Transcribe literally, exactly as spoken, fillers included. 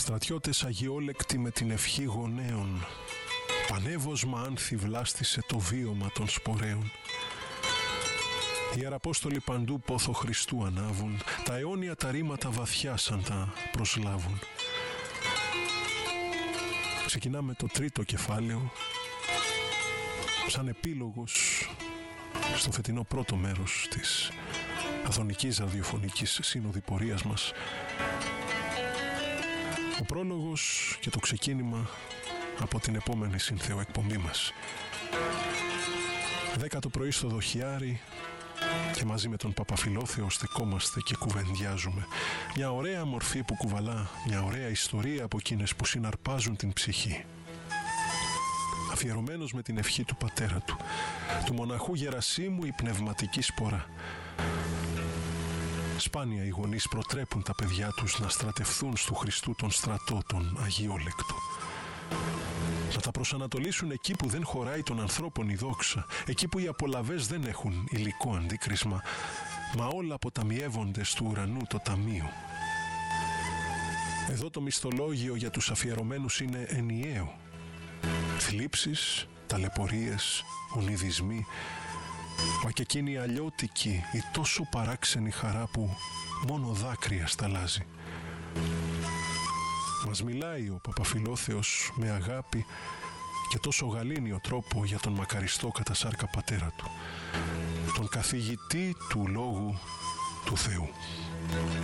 Στρατιώτες αγιόλεκτοι με την ευχή γονέων, πανεύωσμα άνθη βλάστησε το βίωμα των σπορέων. Οι Ιεραπόστολοι παντού πόθο Χριστού ανάβουν, τα αιώνια τα ρήματα βαθιά σαν τα προσλάβουν. Ξεκινάμε το τρίτο κεφάλαιο, σαν επίλογος στο φετινό πρώτο μέρος της αθωνικής ραδιοφωνικής συνοδοιπορίας μας. Ο πρόλογος και το ξεκίνημα από την επόμενη Συνθέο εκπομπή μας. Δέκα το πρωί στο Δοχιάρι και μαζί με τον Παπαφιλόθεο στεκόμαστε και κουβεντιάζουμε. Μια ωραία μορφή που κουβαλά, μια ωραία ιστορία από εκείνες που συναρπάζουν την ψυχή. Αφιερωμένος με την ευχή του πατέρα του, του μοναχού Γερασίμου η πνευματική σπορά. Σπάνια οι γονείς προτρέπουν τα παιδιά τους να στρατευθούν στου Χριστού τον στρατό τον αγιόλεκτο. Να τα προσανατολίσουν εκεί που δεν χωράει των ανθρώπων η δόξα, εκεί που οι απολαβές δεν έχουν υλικό αντίκρισμα, μα όλα αποταμιεύονται στου ουρανού το ταμείο. Εδώ το μισθολόγιο για τους αφιερωμένους είναι ενιαίο. Θλίψεις, ταλαιπωρίες, ονειδισμοί, μα και εκείνη η αλλιώτικη, η τόσο παράξενη χαρά που μόνο δάκρυα σταλάζει. Μας μιλάει ο Παπαφιλόθεος με αγάπη και τόσο γαλήνιο τρόπο για τον μακαριστό κατά σάρκα πατέρα του, τον καθηγητή του Λόγου του Θεού.